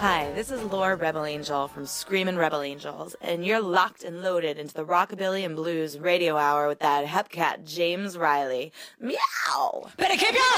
Hi, this is Laura Rebel Angel from Screamin' Rebel Angels, and you're locked and loaded into the Rockabilly and Blues Radio Hour with that hepcat James Riley. Meow! Better keep your